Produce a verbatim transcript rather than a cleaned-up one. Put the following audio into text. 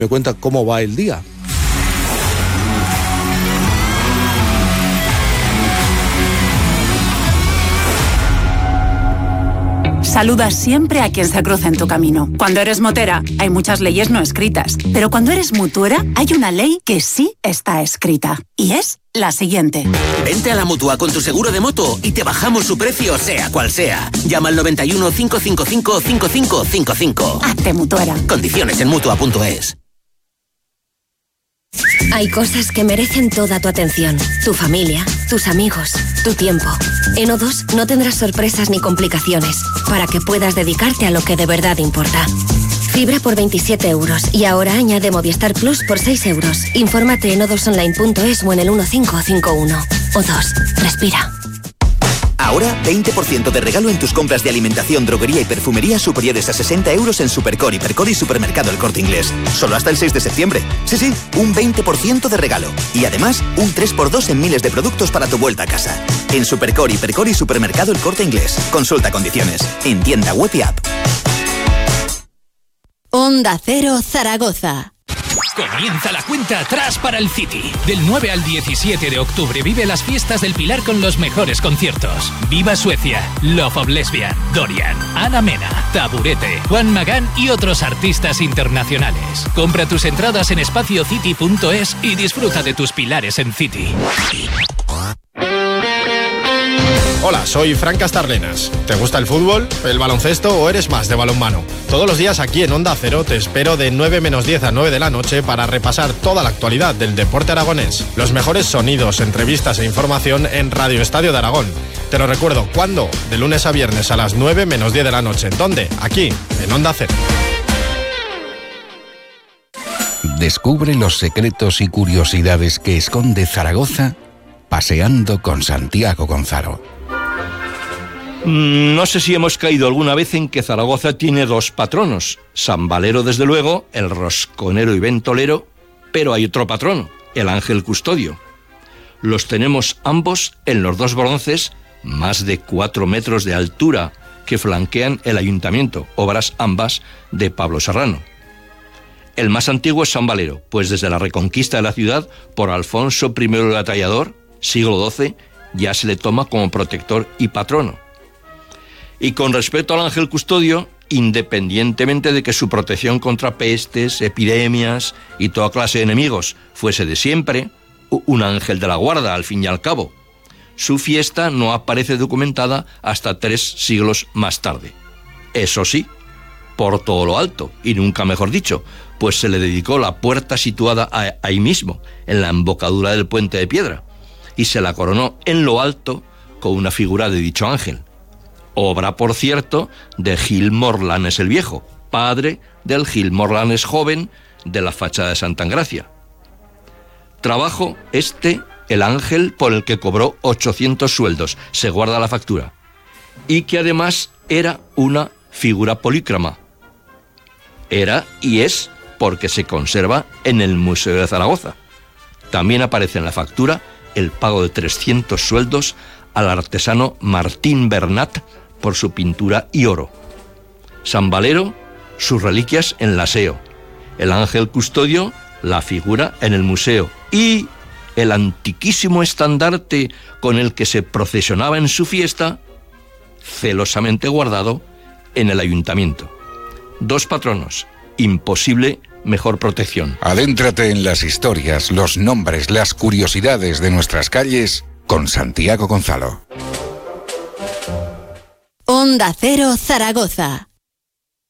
me cuenta cómo va el día. Saluda siempre a quien se cruza en tu camino. Cuando eres motera, hay muchas leyes no escritas. Pero cuando eres mutuera, hay una ley que sí está escrita. Y es la siguiente. Vente a la Mutua con tu seguro de moto y te bajamos su precio, sea cual sea. Llama al noventa y uno, cinco cinco cinco, cinco cinco cinco cinco. Hazte mutuera. Condiciones en mutua punto es. Hay cosas que merecen toda tu atención. Tu familia, tus amigos, tu tiempo. En O dos no tendrás sorpresas ni complicaciones para que puedas dedicarte a lo que de verdad importa. Fibra por veintisiete euros y ahora añade Movistar Plus por seis euros. Infórmate en o dos online punto es o en el uno cinco cinco uno. O dos, respira. Ahora, veinte por ciento de regalo en tus compras de alimentación, droguería y perfumería superiores a sesenta euros en Supercore, Hipercor y Supermercado El Corte Inglés. Solo hasta el seis de septiembre. Sí, sí, un veinte por ciento de regalo. Y además, un tres por dos en miles de productos para tu vuelta a casa. En Supercore, Hipercor y Supermercado El Corte Inglés. Consulta condiciones. En tienda web y app. Onda Cero Zaragoza. Comienza la cuenta atrás para el City. Del nueve al diecisiete de octubre vive las fiestas del Pilar con los mejores conciertos. Viva Suecia, Love of Lesbian, Dorian, Ana Mena, Taburete, Juan Magán y otros artistas internacionales. Compra tus entradas en espacio city punto es y disfruta de tus pilares en City. Hola, soy Fran Castarlenas. ¿Te gusta el fútbol, el baloncesto o eres más de balonmano? Todos los días aquí en Onda Cero te espero de nueve menos diez a nueve de la noche para repasar toda la actualidad del deporte aragonés. Los mejores sonidos, entrevistas e información en Radio Estadio de Aragón. Te lo recuerdo, ¿cuándo? De lunes a viernes a las nueve menos diez de la noche. ¿Dónde? Aquí, en Onda Cero. Descubre los secretos y curiosidades que esconde Zaragoza paseando con Santiago Gonzalo. No sé si hemos caído alguna vez en que Zaragoza tiene dos patronos. San Valero, desde luego, el rosconero y ventolero, pero hay otro patrono, el ángel custodio. Los tenemos ambos en los dos bronces, más de cuatro metros de altura, que flanquean el ayuntamiento, obras ambas de Pablo Serrano. El más antiguo es San Valero, pues desde la reconquista de la ciudad por Alfonso primero el Atallador, siglo doce, ya se le toma como protector y patrono. Y con respecto al ángel custodio, independientemente de que su protección contra pestes, epidemias y toda clase de enemigos fuese de siempre, un ángel de la guarda al fin y al cabo, su fiesta no aparece documentada hasta tres siglos más tarde. Eso sí, por todo lo alto, y nunca mejor dicho, pues se le dedicó la puerta situada ahí mismo, en la embocadura del puente de piedra, y se la coronó en lo alto con una figura de dicho ángel. Obra, por cierto, de Gil Morlanes el Viejo, padre del Gil Morlanes joven de la fachada de Santa Engracia. Trabajo este, el ángel por el que cobró ochocientos sueldos, se guarda la factura, y que además era una figura polícroma. Era y es porque se conserva en el Museo de Zaragoza. También aparece en la factura el pago de trescientos sueldos al artesano Martín Bernat por su pintura y oro. San Valero, sus reliquias en la S E O. El ángel custodio, la figura en el museo. Y el antiquísimo estandarte con el que se procesionaba en su fiesta, celosamente guardado en el ayuntamiento. Dos patronos, imposible mejor protección. Adéntrate en las historias, los nombres, las curiosidades de nuestras calles con Santiago Gonzalo. Onda Cero Zaragoza.